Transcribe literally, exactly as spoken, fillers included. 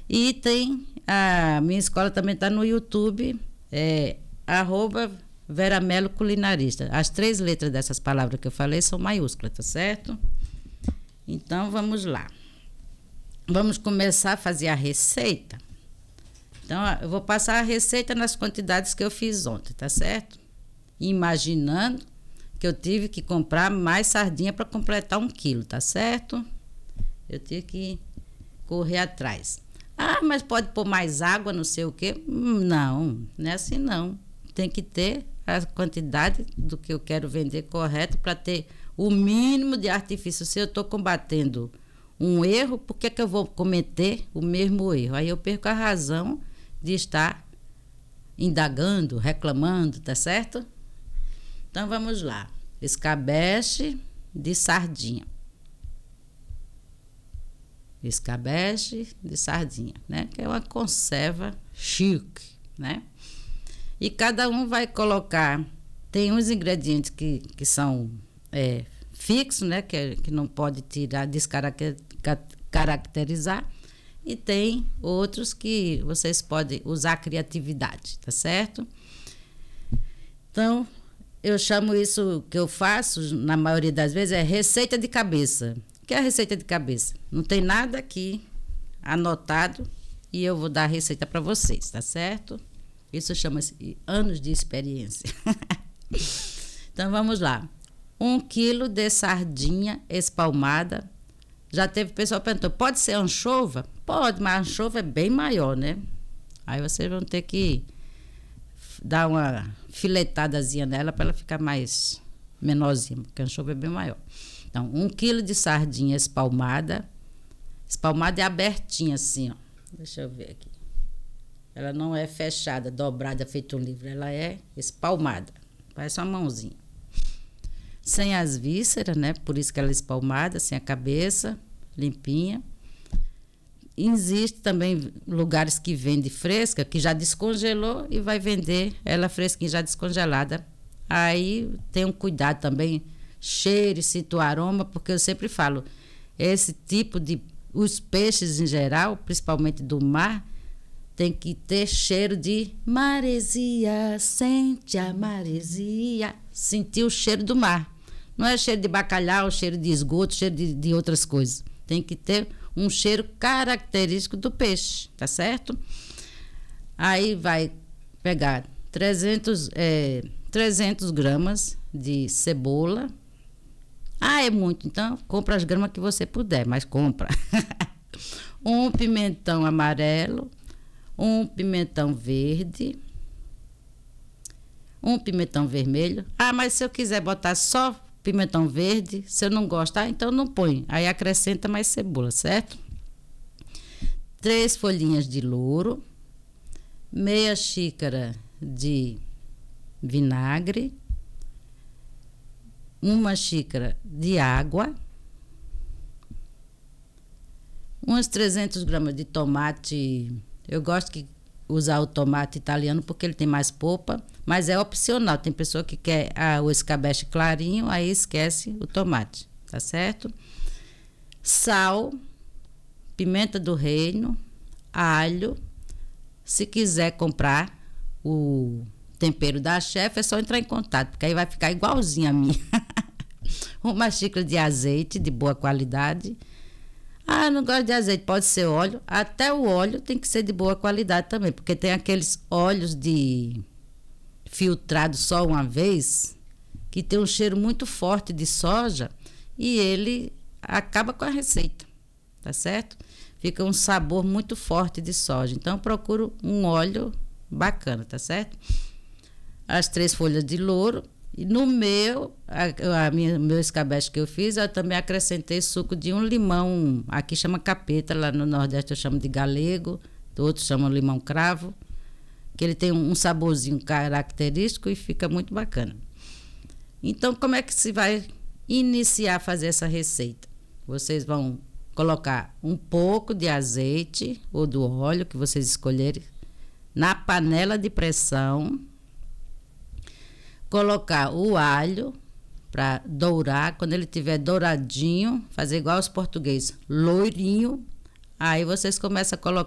E tem, a minha escola também está no YouTube, é arroba Vera Mello Culinarista. As três letras dessas palavras que eu falei são maiúsculas, tá certo? Então, vamos lá. Vamos começar a fazer a receita. Então, eu vou passar a receita nas quantidades que eu fiz ontem, tá certo? Imaginando que eu tive que comprar mais sardinha para completar um quilo, tá certo? Eu tive que correr atrás. Ah, mas pode pôr mais água, não sei o quê. Não, não é assim não. Tem que ter a quantidade do que eu quero vender correto para ter o mínimo de artifício. Se eu estou combatendo um erro, por que que eu vou cometer o mesmo erro? Aí eu perco a razão de estar indagando, reclamando, tá certo? Então vamos lá. Escabeche de sardinha. Escabeche de sardinha, né? Que é uma conserva chique, né? E cada um vai colocar, tem uns ingredientes que, que são é, fixos, né? Que, que não pode tirar, descaracterizar. E tem outros que vocês podem usar a criatividade, tá certo? Então, eu chamo isso que eu faço, na maioria das vezes, é receita de cabeça. O que é a receita de cabeça? Não tem nada aqui anotado e eu vou dar a receita para vocês, tá certo? Isso chama-se anos de experiência. Então, vamos lá. Um quilo de sardinha espalmada. Já teve pessoal perguntando, pode ser anchova? Pode, mas a anchova é bem maior, né? Aí vocês vão ter que dar uma filetadazinha nela para ela ficar mais menorzinha, porque a anchova é bem maior. Então, um quilo de sardinha espalmada. Espalmada é abertinha assim, ó. Deixa eu ver aqui. Ela não é fechada, dobrada, feito um livro. Ela é espalmada. Parece uma mãozinha. Sem as vísceras, né? Por isso que ela é espalmada, sem a cabeça, limpinha. Existe também lugares que vende fresca, que já descongelou e vai vender ela fresquinha, já descongelada. Aí tem um cuidado também, cheiro, sinta o aroma, porque eu sempre falo, esse tipo de, os peixes em geral, principalmente do mar, tem que ter cheiro de maresia, sente a maresia, sentir o cheiro do mar. Não é cheiro de bacalhau, cheiro de esgoto, cheiro de, de outras coisas. Tem que ter um cheiro característico do peixe, tá certo? Aí vai pegar trezentos, é, trezentos gramas de cebola. Ah, é muito, então compra as gramas que você puder, mas compra. Um pimentão amarelo, um pimentão verde, um pimentão vermelho. Ah, mas se eu quiser botar só pimentão verde, se eu não gostar, então não põe. Aí acrescenta mais cebola, certo? Três folhinhas de louro, meia xícara de vinagre, uma xícara de água, uns trezentos gramas de tomate. Eu gosto de usar o tomate italiano porque ele tem mais polpa, mas é opcional. Tem pessoa que quer ah, o escabeche clarinho, aí esquece o tomate, tá certo? Sal, pimenta do reino, alho. Se quiser comprar o tempero da chefe, é só entrar em contato, porque aí vai ficar igualzinho a minha. Uma xícara de azeite de boa qualidade. Ah, não gosto de azeite, pode ser óleo. Até o óleo tem que ser de boa qualidade também, porque tem aqueles óleos de filtrado só uma vez, que tem um cheiro muito forte de soja e ele acaba com a receita, tá certo? Fica um sabor muito forte de soja. Então, procuro um óleo bacana, tá certo? As três folhas de louro. E no meu, a, a minha, meu escabeche que eu fiz, eu também acrescentei suco de um limão, aqui chama capeta, lá no Nordeste eu chamo de galego, outros chamam limão cravo, que ele tem um, um saborzinho característico e fica muito bacana. Então, como é que se vai iniciar a fazer essa receita? Vocês vão colocar um pouco de azeite ou do óleo que vocês escolherem na panela de pressão, colocar o alho para dourar. Quando ele tiver douradinho, fazer igual os portugueses, loirinho, aí vocês começam a colocar